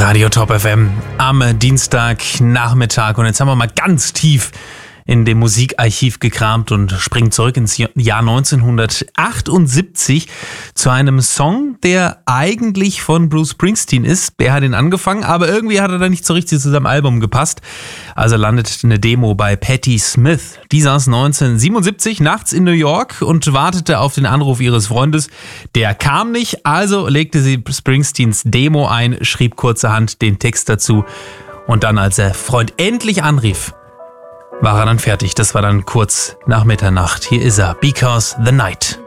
Radio Top FM am Dienstagnachmittag. Und jetzt haben wir mal ganz tief in dem Musikarchiv gekramt und springen zurück ins Jahr 1978 zu einem Song, der eigentlich von Bruce Springsteen ist. Der hat ihn angefangen, aber irgendwie hat er da nicht so richtig zu seinem Album gepasst. Also landet eine Demo bei Patti Smith. Die saß 1977 nachts in New York und wartete auf den Anruf ihres Freundes. Der kam nicht, also legte sie Springsteens Demo ein, schrieb kurzerhand den Text dazu. Und dann, als der Freund endlich anrief, war er dann fertig. Das war dann kurz nach Mitternacht. Hier ist er, Because the Night.